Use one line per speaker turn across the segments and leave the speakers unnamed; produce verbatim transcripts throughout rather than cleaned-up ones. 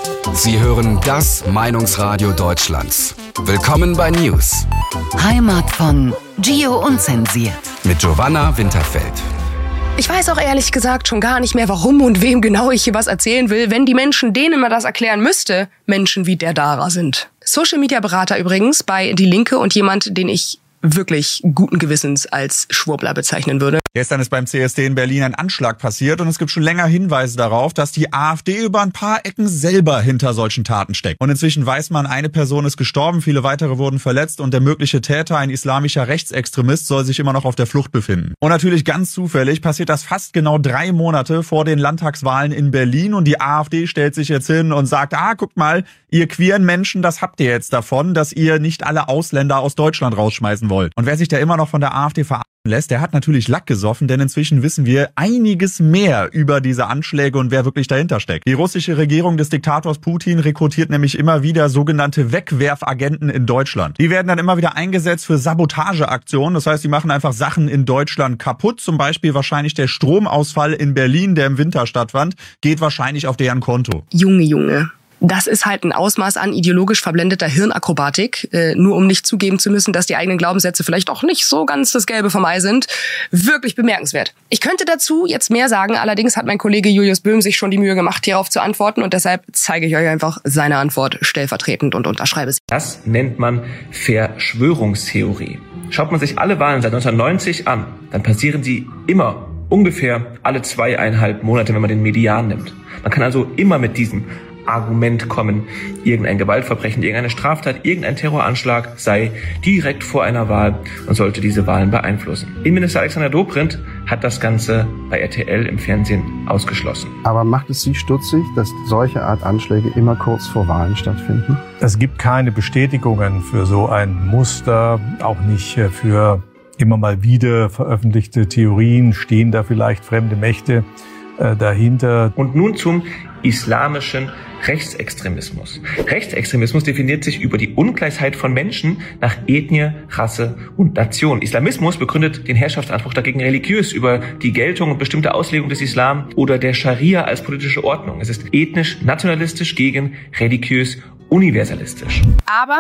Sie hören das Meinungsradio Deutschlands. Willkommen bei News.
Heimat von Gio Unzensiert.
Mit Giovanna Winterfeld.
Ich weiß auch ehrlich gesagt schon gar nicht mehr, warum und wem genau ich hier was erzählen will, wenn die Menschen, denen man das erklären müsste, Menschen wie der Dara sind. Social-Media-Berater übrigens bei Die Linke und jemand, den ich wirklich guten Gewissens als Schwurbler bezeichnen würde.
Gestern ist beim C S D in Berlin ein Anschlag passiert und es gibt schon länger Hinweise darauf, dass die AfD über ein paar Ecken selber hinter solchen Taten steckt. Und inzwischen weiß man, eine Person ist gestorben, viele weitere wurden verletzt und der mögliche Täter, ein islamischer Rechtsextremist, soll sich immer noch auf der Flucht befinden. Und natürlich ganz zufällig passiert das fast genau drei Monate vor den Landtagswahlen in Berlin und die AfD stellt sich jetzt hin und sagt, ah, guckt mal, ihr queeren Menschen, das habt ihr jetzt davon, dass ihr nicht alle Ausländer aus Deutschland rausschmeißen wollt. Und wer sich da immer noch von der AfD verarschen lässt, der hat natürlich Lack gesoffen, denn inzwischen wissen wir einiges mehr über diese Anschläge und wer wirklich dahinter steckt. Die russische Regierung des Diktators Putin rekrutiert nämlich immer wieder sogenannte Wegwerfagenten in Deutschland. Die werden dann immer wieder eingesetzt für Sabotageaktionen, das heißt, die machen einfach Sachen in Deutschland kaputt, zum Beispiel wahrscheinlich der Stromausfall in Berlin, der im Winter stattfand, geht wahrscheinlich auf deren Konto.
Junge, Junge. Das ist halt ein Ausmaß an ideologisch verblendeter Hirnakrobatik, äh, nur um nicht zugeben zu müssen, dass die eigenen Glaubenssätze vielleicht auch nicht so ganz das Gelbe vom Ei sind. Wirklich bemerkenswert. Ich könnte dazu jetzt mehr sagen, allerdings hat mein Kollege Julius Böhm sich schon die Mühe gemacht, hierauf zu antworten und deshalb zeige ich euch einfach seine Antwort stellvertretend und unterschreibe sie.
Das nennt man Verschwörungstheorie. Schaut man sich alle Wahlen seit neunzehnhundertneunzig an, dann passieren sie immer ungefähr alle zweieinhalb Monate, wenn man den Median nimmt. Man kann also immer mit diesem Argument kommen, irgendein Gewaltverbrechen, irgendeine Straftat, irgendein Terroranschlag sei direkt vor einer Wahl und sollte diese Wahlen beeinflussen. Innenminister Alexander Dobrindt hat das Ganze bei R T L im Fernsehen ausgeschlossen.
Aber macht es Sie stutzig, dass solche Art Anschläge immer kurz vor Wahlen stattfinden?
Es gibt keine Bestätigungen für so ein Muster, auch nicht für immer mal wieder veröffentlichte Theorien. Stehen da vielleicht fremde Mächte äh, dahinter?
Und nun zum islamischen Rechtsextremismus. Rechtsextremismus definiert sich über die Ungleichheit von Menschen nach Ethnie, Rasse und Nation. Islamismus begründet den Herrschaftsanspruch dagegen religiös über die Geltung und bestimmte Auslegung des Islam oder der Scharia als politische Ordnung. Es ist ethnisch nationalistisch gegen religiös universalistisch.
Aber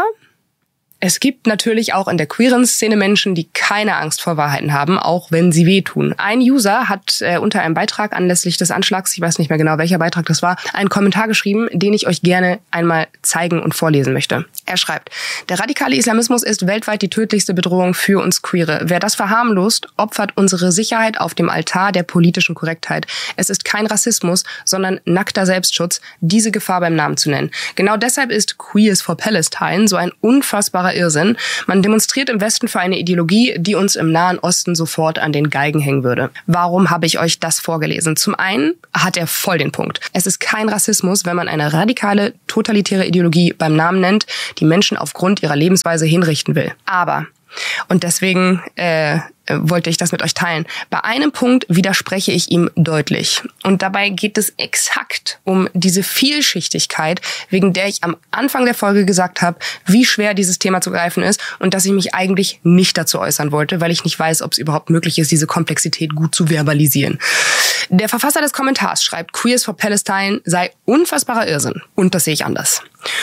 es gibt natürlich auch in der queeren Szene Menschen, die keine Angst vor Wahrheiten haben, auch wenn sie wehtun. Ein User hat äh, unter einem Beitrag anlässlich des Anschlags, ich weiß nicht mehr genau, welcher Beitrag das war, einen Kommentar geschrieben, den ich euch gerne einmal zeigen und vorlesen möchte. Er schreibt, der radikale Islamismus ist weltweit die tödlichste Bedrohung für uns Queere. Wer das verharmlost, opfert unsere Sicherheit auf dem Altar der politischen Korrektheit. Es ist kein Rassismus, sondern nackter Selbstschutz, diese Gefahr beim Namen zu nennen. Genau deshalb ist Queers for Palestine so ein unfassbarer Irrsinn. Man demonstriert im Westen für eine Ideologie, die uns im Nahen Osten sofort an den Galgen hängen würde. Warum habe ich euch das vorgelesen? Zum einen hat er voll den Punkt. Es ist kein Rassismus, wenn man eine radikale, totalitäre Ideologie beim Namen nennt, die Menschen aufgrund ihrer Lebensweise hinrichten will. Aber, und deswegen äh, wollte ich das mit euch teilen, bei einem Punkt widerspreche ich ihm deutlich. Und dabei geht es exakt um diese Vielschichtigkeit, wegen der ich am Anfang der Folge gesagt habe, wie schwer dieses Thema zu greifen ist und dass ich mich eigentlich nicht dazu äußern wollte, weil ich nicht weiß, ob es überhaupt möglich ist, diese Komplexität gut zu verbalisieren. Der Verfasser des Kommentars schreibt, Queers for Palestine sei unfassbarer Irrsinn. Und das sehe ich anders.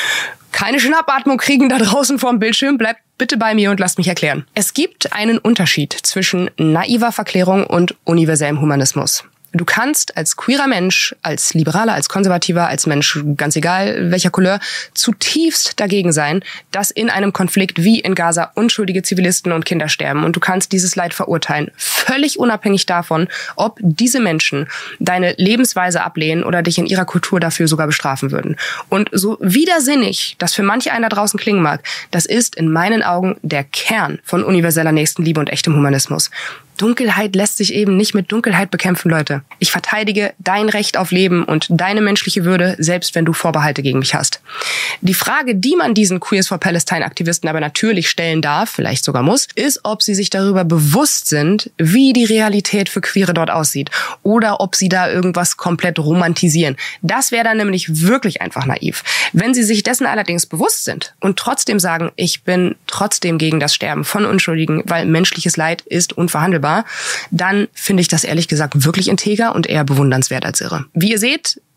Keine Schnappatmung kriegen da draußen vorm Bildschirm, bleibt bitte bei mir und lasst mich erklären. Es gibt einen Unterschied zwischen naiver Verklärung und universellem Humanismus. Du kannst als queerer Mensch, als Liberaler, als Konservativer, als Mensch, ganz egal welcher Couleur, zutiefst dagegen sein, dass in einem Konflikt wie in Gaza unschuldige Zivilisten und Kinder sterben. Und du kannst dieses Leid verurteilen, völlig unabhängig davon, ob diese Menschen deine Lebensweise ablehnen oder dich in ihrer Kultur dafür sogar bestrafen würden. Und so widersinnig das für manche einen da draußen klingen mag, das ist in meinen Augen der Kern von universeller Nächstenliebe und echtem Humanismus. Dunkelheit lässt sich eben nicht mit Dunkelheit bekämpfen, Leute. Ich verteidige dein Recht auf Leben und deine menschliche Würde, selbst wenn du Vorbehalte gegen mich hast. Die Frage, die man diesen Queers for Palestine-Aktivisten aber natürlich stellen darf, vielleicht sogar muss, ist, ob sie sich darüber bewusst sind, wie die Realität für Queere dort aussieht oder ob sie da irgendwas komplett romantisieren. Das wäre dann nämlich wirklich einfach naiv. Wenn sie sich dessen allerdings bewusst sind und trotzdem sagen, ich bin trotzdem gegen das Sterben von Unschuldigen, weil menschliches Leid ist unverhandelbar, dann finde ich das ehrlich gesagt wirklich integer und eher bewundernswert als irre. Wie ihr seht,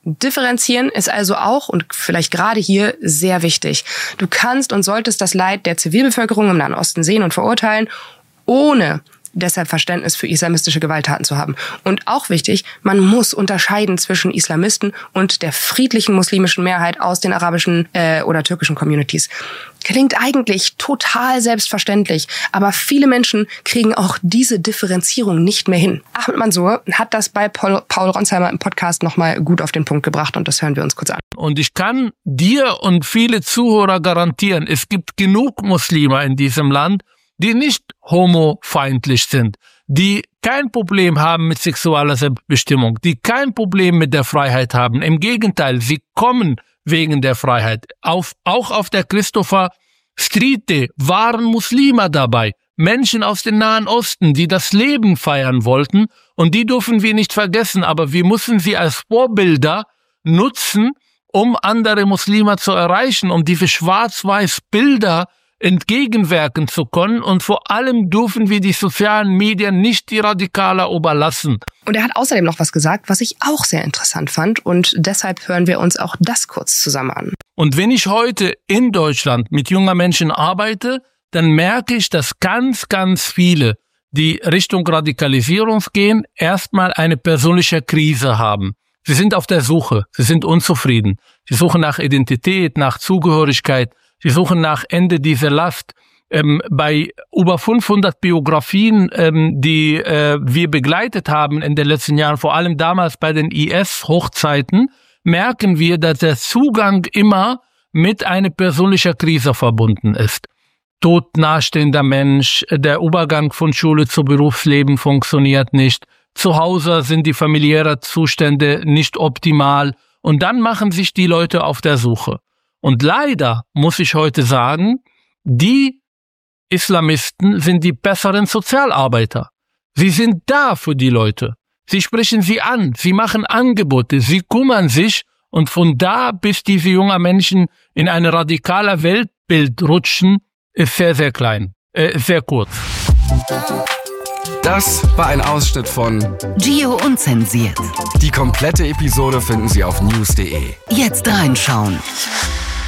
Differenzieren ist also auch und vielleicht gerade hier sehr wichtig. Du kannst und solltest das Leid der Zivilbevölkerung im Nahen Osten sehen und verurteilen, ohne deshalb Verständnis für islamistische Gewalttaten zu haben. Und auch wichtig, man muss unterscheiden zwischen Islamisten und der friedlichen muslimischen Mehrheit aus den arabischen äh, oder türkischen Communities. Klingt eigentlich total selbstverständlich, aber viele Menschen kriegen auch diese Differenzierung nicht mehr hin. Ahmed Mansour hat das bei Paul, Paul Ronsheimer im Podcast nochmal gut auf den Punkt gebracht und das hören wir uns kurz an.
Und ich kann dir und viele Zuhörer garantieren, es gibt genug Muslime in diesem Land, die nicht homofeindlich sind, die kein Problem haben mit sexueller Selbstbestimmung, die kein Problem mit der Freiheit haben. Im Gegenteil, sie kommen wegen der Freiheit. Auf, auch auf der Christopher Street Day waren Muslime dabei, Menschen aus dem Nahen Osten, die das Leben feiern wollten, und die dürfen wir nicht vergessen, aber wir müssen sie als Vorbilder nutzen, um andere Muslime zu erreichen, um diese schwarz-weiß Bilder entgegenwirken zu können, und vor allem dürfen wir die sozialen Medien nicht die Radikaler überlassen.
Und er hat außerdem noch was gesagt, was ich auch sehr interessant fand, und deshalb hören wir uns auch das kurz zusammen an.
Und wenn ich heute in Deutschland mit jungen Menschen arbeite, dann merke ich, dass ganz, ganz viele, die Richtung Radikalisierung gehen, erstmal eine persönliche Krise haben. Sie sind auf der Suche, sie sind unzufrieden. Sie suchen nach Identität, nach Zugehörigkeit. Sie suchen nach Ende dieser Last. Ähm, bei über fünfhundert Biografien, ähm, die äh, wir begleitet haben in den letzten Jahren, vor allem damals bei den I S-Hochzeiten, merken wir, dass der Zugang immer mit einer persönlichen Krise verbunden ist. Tod nahestehender Mensch, der Übergang von Schule zu Berufsleben funktioniert nicht, zu Hause sind die familiären Zustände nicht optimal, und dann machen sich die Leute auf der Suche. Und leider muss ich heute sagen, die Islamisten sind die besseren Sozialarbeiter. Sie sind da für die Leute. Sie sprechen sie an, sie machen Angebote, sie kümmern sich, und von da bis diese jungen Menschen in ein radikaler Weltbild rutschen, ist sehr, sehr klein, äh, sehr kurz.
Das war ein Ausschnitt von
Gio Unzensiert.
Die komplette Episode finden Sie auf news punkt de.
Jetzt reinschauen.